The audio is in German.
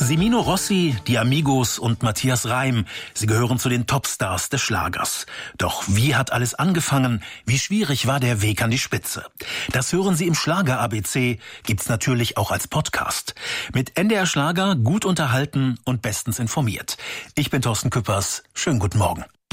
Semino Rossi, die Amigos und Matthias Reim, sie gehören zu den Topstars des Schlagers. Doch wie hat alles angefangen? Wie schwierig war der Weg an die Spitze? Das hören Sie im Schlager ABC, gibt's natürlich auch als Podcast. Mit NDR Schlager gut unterhalten und bestens informiert. Ich bin Thorsten Küppers. Schönen guten Morgen.